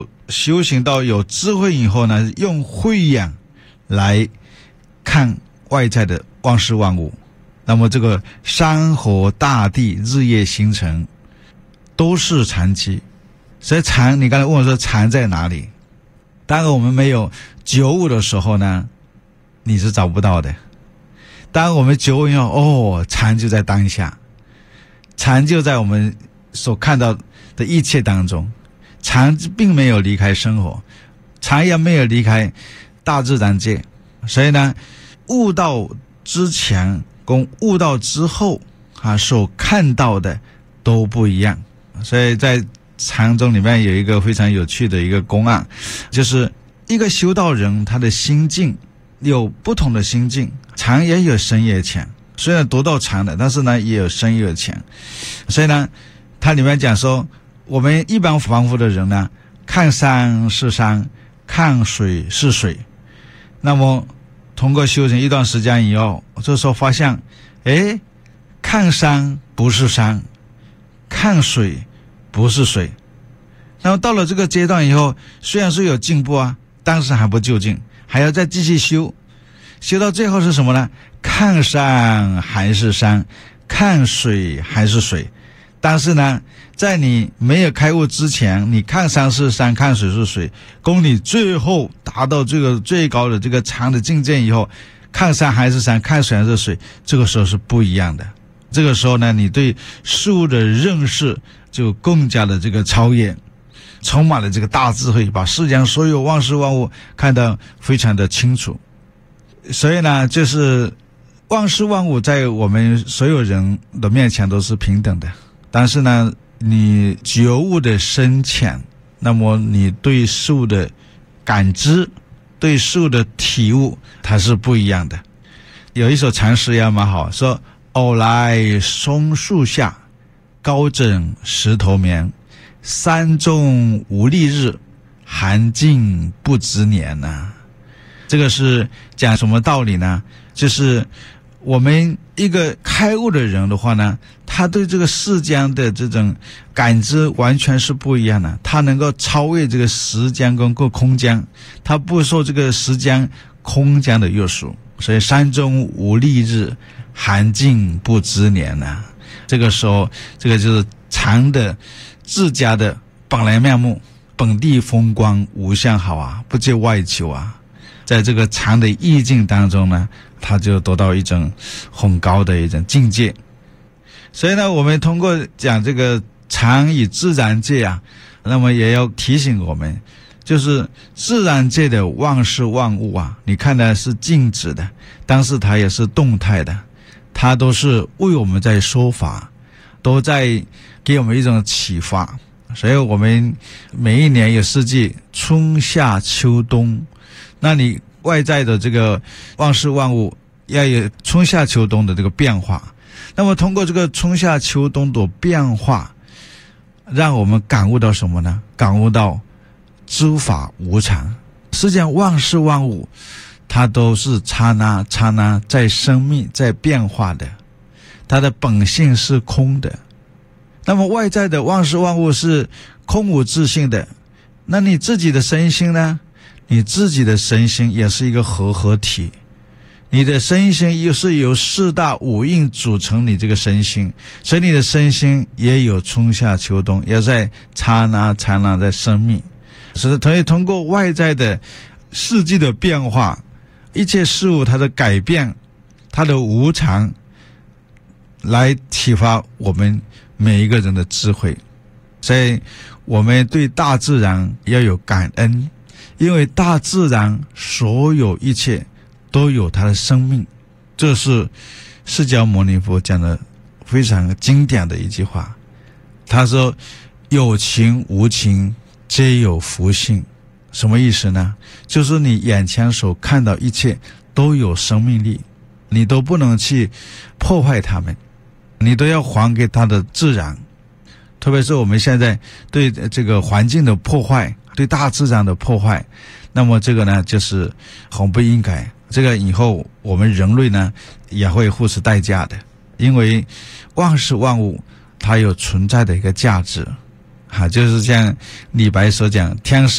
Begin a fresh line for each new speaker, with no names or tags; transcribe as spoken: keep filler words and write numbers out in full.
修行到有智慧以后呢，用慧眼来看外在的万事万物，那么这个山河大地日夜星辰都是禅机。所以禅，你刚才问我说禅在哪里，当我们没有觉悟的时候呢，你是找不到的。当我们觉悟以后，哦，禅就在当下，禅就在我们所看到的一切当中，禅并没有离开生活，禅也没有离开大自然界。所以呢，悟道之前跟悟道之后啊，所看到的都不一样。所以在禅宗里面有一个非常有趣的一个公案，就是一个修道人他的心境有不同的心境，禅也有深也浅，虽然读到禅的，但是呢也有深也有浅。所以呢它里面讲说，我们一般凡夫的人呢，看山是山，看水是水，那么通过修行一段时间以后，这时候发现，诶，看山不是山，看水不是水。那么到了这个阶段以后，虽然是有进步啊，但是还不究竟，还要再继续修，修到最后是什么呢？看山还是山，看水还是水。但是呢，在你没有开悟之前，你看山是山，看水是水，供你最后达到这个最高的这个禅的境界以后，看山还是山，看水还是水，这个时候是不一样的。这个时候呢，你对事物的认识就更加的这个超越，充满了这个大智慧，把世间所有万事万物看得非常的清楚。所以呢，就是万事万物在我们所有人的面前都是平等的，但是呢，你觉悟的深浅，那么你对事物的感知，对事物的体悟，它是不一样的。有一首禅诗也蛮好，说偶来松树下，高枕石头眠，山中无历日，寒尽不知年呐、啊。这个是讲什么道理呢？就是我们一个开悟的人的话呢，他对这个世间的这种感知完全是不一样的，他能够超越这个时间跟空间，他不受这个时间空间的约束。所以山中无历日，寒尽不知年呐、啊。这个时候，这个就是禅的自家的本来面目，本地风光无相好啊，不借外求啊。在这个禅的意境当中呢，他就得到一种很高的一种境界。所以呢，我们通过讲这个禅与自然界啊，那么也要提醒我们，就是自然界的万事万物啊，你看的是静止的，但是它也是动态的，它都是为我们在说法，都在给我们一种启发。所以我们每一年有四季，春夏秋冬，那你外在的这个万事万物要有春夏秋冬的这个变化，那么通过这个春夏秋冬的变化，让我们感悟到什么呢？感悟到诸法无常，世间万事万物它都是刹那刹那在生命在变化的，它的本性是空的。那么外在的万事万物是空无自性的，那你自己的身心呢？你自己的身心也是一个合合体，你的身心又是由四大五蕴组成你这个身心，所以你的身心也有春夏秋冬，也在刹那刹那在生命。所以通过外在的世纪的变化，一切事物它的改变，它的无常，来启发我们每一个人的智慧。所以我们对大自然要有感恩，因为大自然所有一切都有它的生命。这是释迦牟尼佛讲的非常经典的一句话，他说有情无情皆有福性。什么意思呢？就是你眼前所看到一切都有生命力，你都不能去破坏它们，你都要还给它的自然。特别是我们现在对这个环境的破坏，对大自然的破坏，那么这个呢就是很不应该，这个以后我们人类呢也会付出代价的。因为万事万物它有存在的一个价值啊，就是像李白所讲，天上